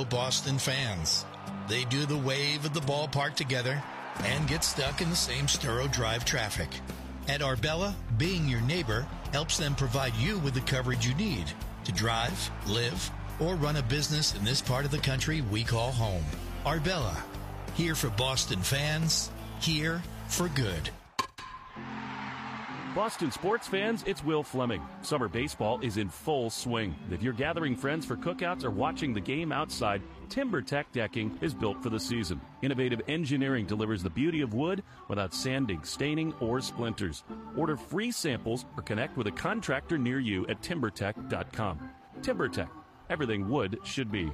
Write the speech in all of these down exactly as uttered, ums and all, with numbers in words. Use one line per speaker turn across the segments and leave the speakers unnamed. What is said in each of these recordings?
Boston fans. They do the wave at the ballpark together and get stuck in the same Sturo Drive traffic. At Arbella, being your neighbor helps them provide you with the coverage you need to drive, live, or run a business in this part of the country we call home. Arbella, here for Boston fans, here for good.
Boston sports fans, it's Will Fleming. Summer baseball is in full swing. If you're gathering friends for cookouts or watching the game outside, TimberTech Decking is built for the season. Innovative engineering delivers the beauty of wood without sanding, staining, or splinters. Order free samples or connect with a contractor near you at timber tech dot com. TimberTech, everything wood should be.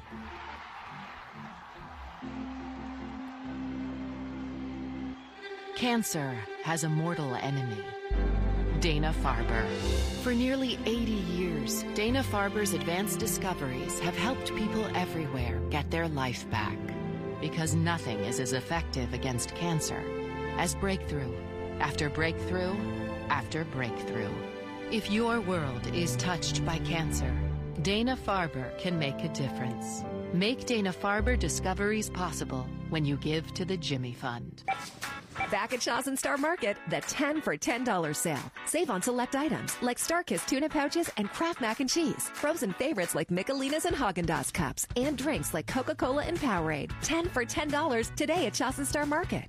Cancer has a mortal enemy, Dana-Farber. For nearly eighty years, Dana-Farber's advanced discoveries have helped people everywhere get their life back. Because nothing is as effective against cancer as breakthrough after breakthrough after breakthrough. If your world is touched by cancer, Dana-Farber can make a difference. Make Dana-Farber discoveries possible when you give to the Jimmy Fund.
Back at Shaw's and Star Market, the ten for ten dollars sale. Save on select items like Starkist tuna pouches and Kraft mac and cheese. Frozen favorites like Michelinas and Haagen-Dazs cups. And drinks like Coca-Cola and Powerade. ten for ten dollars today at Shaw's and Star Market.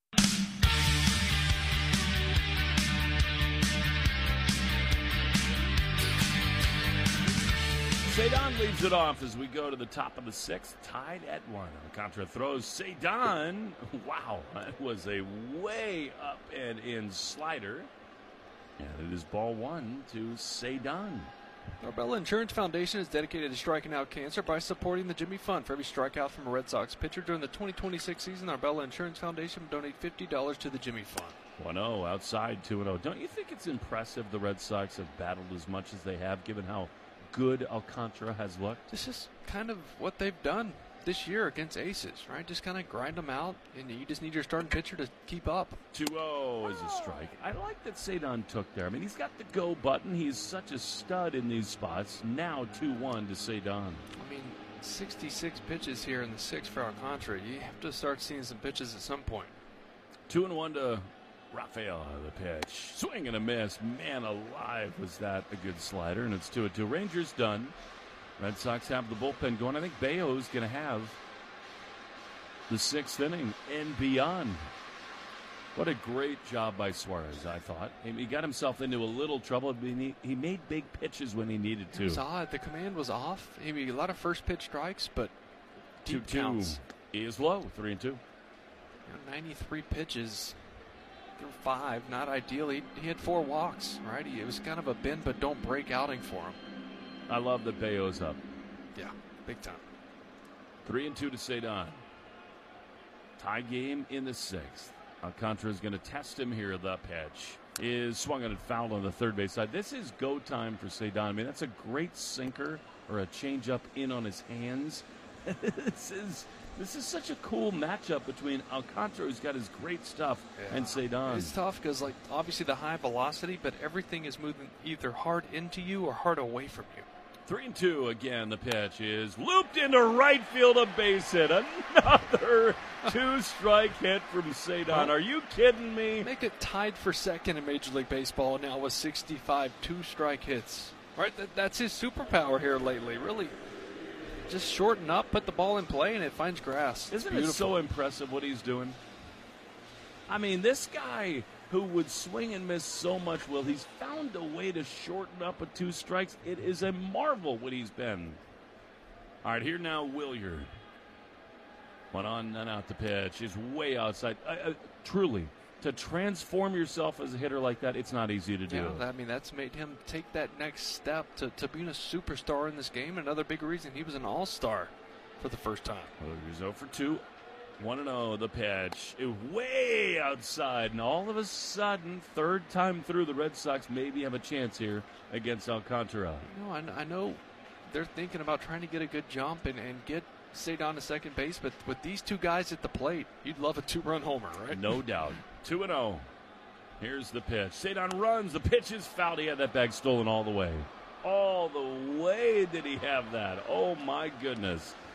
Cedon leaves it off as we go to the top of the sixth, tied at one. Alcantara throws Cedon. Wow, that was a way up and in slider. And it is ball one to Cedon.
Arbella Insurance Foundation is dedicated to striking out cancer by supporting the Jimmy Fund. For every strikeout from a Red Sox pitcher during the twenty twenty-six season, Arbella Insurance Foundation will donate fifty dollars to the Jimmy Fund.
one oh outside, two and oh. Don't you think it's impressive the Red Sox have battled as much as they have, given how good Alcantara has looked?
This is kind of what they've done this year against aces, right? Just kind of grind them out, and you just need your starting pitcher to keep up.
two oh is a strike. I like that Cedon took there. I mean, he's got the go button. He's such a stud in these spots. Now two one to Cedon.
I mean, sixty-six pitches here in the sixth for Alcantara. You have to start seeing some pitches at some point.
Two and one to Rafael, the pitch. Swing and a miss. Man alive, was that a good slider. And it's two and two. Rangers done. Red Sox have the bullpen going. I think Bayo's going to have the sixth inning and beyond. What a great job by Suarez, I thought. He got himself into a little trouble. He made big pitches when he needed to.
It was odd. The command was off. I mean, a lot of first pitch strikes, but
two
two counts.
He is low, three and two.
You know, ninety-three pitches through five, not ideal. He, he had four walks, right? He, it was kind of a bend but don't break outing for him.
I love that Bayo's up.
Yeah, big time.
Three and two to Cedon. Tie game in the sixth. Alcantara is going to test him here. The pitch is swung on and fouled on the third base side. This is go time for Cedon. I mean, that's a great sinker or a changeup in on his hands. this is this is such a cool matchup between Alcantara, who's got his great stuff, yeah. and Cedon.
It's tough because, like, obviously the high velocity, but everything is moving either hard into you or hard away from you.
Three and two again. The pitch is looped into right field, a base hit. Another two-strike hit from Cedon. Are you kidding me?
Make it tied for second in Major League Baseball now with sixty-five two-strike hits. Right, that, that's his superpower here lately. Really, just shorten up, put the ball in play, and it finds grass.
Isn't it so impressive what he's doing? I mean, this guy who would swing and miss so much, Will, he's found a way to shorten up with two strikes. It is a marvel what he's been. All right, here now, Williard. One on, none out. The pitch is way outside. Uh, uh, truly, to transform yourself as a hitter like that, it's not easy to do.
Yeah, I mean, that's made him take that next step to, to being a superstar in this game. Another big reason he was an all-star for the first time.
Williard's oh for two. one and oh, the pitch. It way outside, and all of a sudden, third time through, the Red Sox maybe have a chance here against Alcantara.
You know, I, I know they're thinking about trying to get a good jump and, and get Cedon to second base, but with these two guys at the plate, you'd love a two-run homer, right?
No doubt. two and oh. Here's the pitch. Cedon runs. The pitch is fouled. He had that bag stolen all the way. All the way did he have that. Oh, my goodness.